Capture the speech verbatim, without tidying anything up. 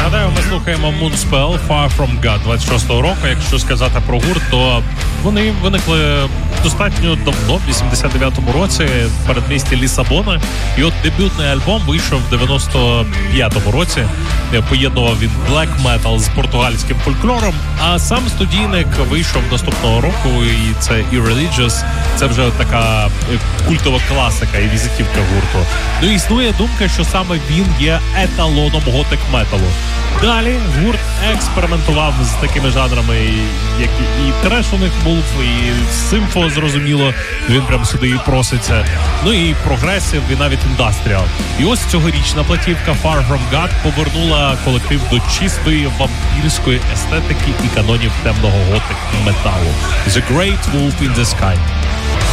Нагадаю, ми слухаємо Moonspell Far From God двадцять шостого року. Якщо сказати про гурт, то вони виникли достатньо давно, в вісімдесят дев'ятому році, в передмісті Лісабона. І от дебютний альбом вийшов в дев'яносто п'ятому році. Поєднував він black metal з португальським фольклором, а сам студійник вийшов наступного року, і це Irreligious. Це вже така культова класика і візитівка гурту. Ну і існує думка, що саме він є еталоном готик металу. Далі гурт експериментував з такими жанрами, як і треш у них був, і симфо, зрозуміло, він прям сюди і проситься. Ну і прогресив, і навіть індастріал. І ось цьогорічна платівка Far From God повернула колектив до чистої вампірської естетики і канонів темного готик металу. The Great Wolf in the Sky.